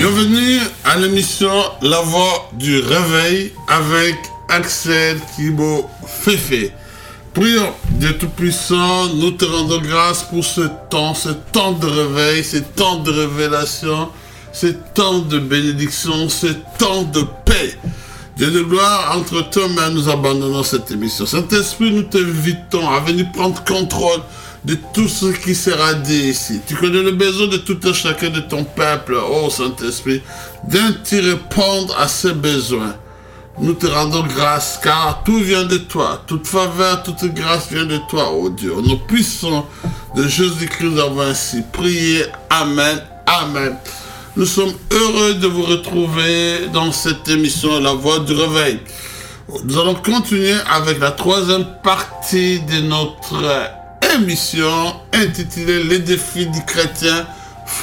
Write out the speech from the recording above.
Bienvenue à l'émission La Voix du Réveil avec Axel Thibault Féfé. Prions, Dieu Tout-Puissant, nous te rendons grâce pour ce temps de réveil, ce temps de révélation, ce temps de bénédiction, ce temps de paix. Dieu de gloire, entre tes mains, nous abandonnons cette émission. Saint-Esprit, nous t'invitons à venir prendre contrôle de tout ce qui sera dit ici. Tu connais le besoin de tout un chacun de ton peuple, oh Saint-Esprit. Viens t'y répondre à ses besoins. Nous te rendons grâce, car tout vient de toi. Toute faveur, toute grâce vient de toi, oh Dieu. Au nom puissant de Jésus-Christ, nous avons ainsi prié. Amen. Amen. Nous sommes heureux de vous retrouver dans cette émission La Voix du Réveil. Nous allons continuer avec la troisième partie de notre émission intitulée Les défis du chrétien